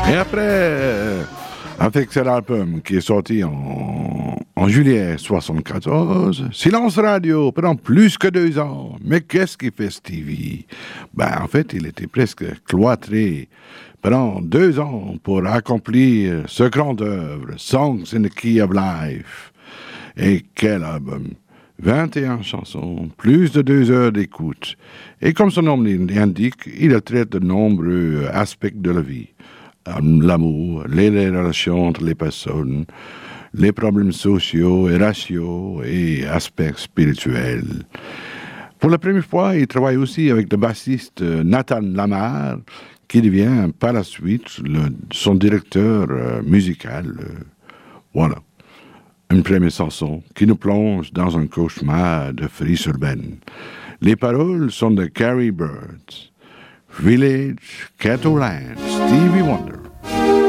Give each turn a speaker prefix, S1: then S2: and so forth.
S1: Et après, avec cet album qui est sorti en juillet 74, Silence Radio pendant plus que 2 ans. Mais qu'est-ce qu'il fait Stevie? En fait, il était presque cloîtré pendant 2 ans pour accomplir ce grand œuvre, Songs in the Key of Life. Et quel album! 21 chansons, plus de 2 heures d'écoute. Et comme son nom l'indique, il traite de nombreux aspects de la vie. L'amour, les relations entre les personnes, les problèmes sociaux et raciaux et aspects spirituels. Pour la première fois, il travaille aussi avec le bassiste Nathan Lamar, qui devient par la suite son directeur musical. Voilà. Une première chanson qui nous plonge dans un cauchemar de friche urbaine. Les paroles sont de Carrie Bird. Village, Cattle Land, Stevie Wonder.